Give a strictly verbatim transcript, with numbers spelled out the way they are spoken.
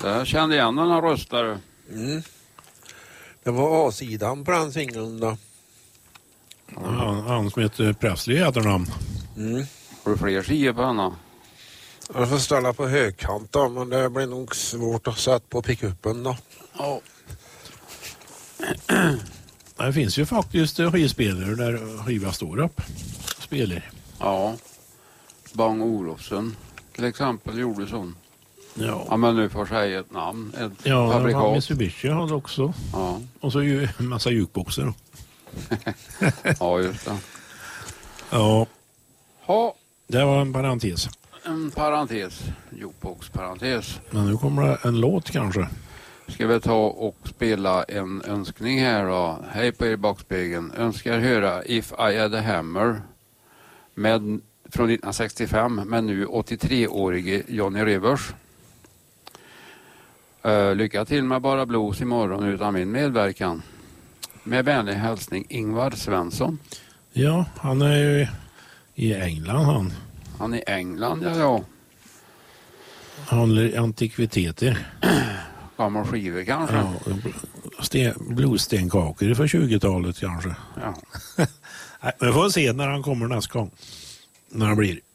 Jag kände igen den här röstare. Mm. Det var A-sidan på den singeln då. Ja, han, han som heter Presley heter namn. Mm. Har du fler sidor på henne? Jag får ställa på högkant då, men det blir nog svårt att sätta på pickuppen då. Ja. Det finns ju faktiskt skivspelare där skiva står upp. Spelar. Ja. Bang Olofsson till exempel gjorde sån. Ja. Ja, men nu får jag säga ett namn. Ett Ja, fabrikat. Mitsubishi hade också. Ja. Och så ju en massa jukeboxer. Ja, just det. Ja. Ha. Det var en parentes. En parentes. Jukebox parentes. Men nu kommer det en låt kanske. Ska vi ta och spela en önskning här då. Hej på er backspegeln. Önskar höra If I Had a Hammer med, från nittonhundrasextiofem med nu åttiotre-årige Johnny Rivers. Uh, lycka till med Bara Blues imorgon utan min medverkan. Med vänlig hälsning Ingvar Svensson. Ja, han är ju i England han. Han är i England, ja ja. Han håller antikviteter. Gammal skivor kanske. Ja, sten, bluesstenkakor för tjugotalet kanske. Ja. Nej, vi får se när han kommer nästa gång. När det blir.